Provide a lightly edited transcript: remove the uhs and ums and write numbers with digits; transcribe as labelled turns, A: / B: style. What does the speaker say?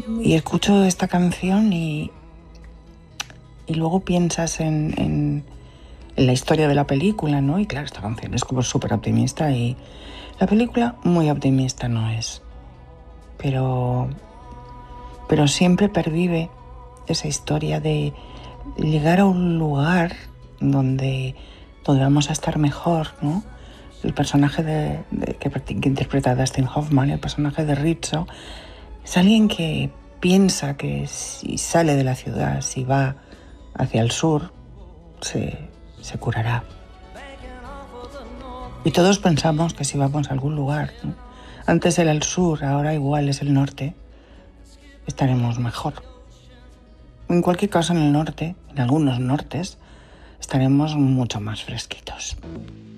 A: Y escucho esta canción y luego piensas en la historia de la película, ¿no? Y claro, esta canción es como súper optimista y la película muy optimista no es. Pero siempre pervive esa historia de llegar a un lugar donde vamos a estar mejor, ¿no? El personaje que interpreta Dustin Hoffman, el personaje de Rizzo, es alguien que piensa que si sale de la ciudad, si va hacia el sur, se curará. Y todos pensamos que si vamos a algún lugar, ¿no? Antes era el sur, ahora igual es el norte, estaremos mejor. En cualquier caso, en el norte, en algunos nortes, estaremos mucho más fresquitos.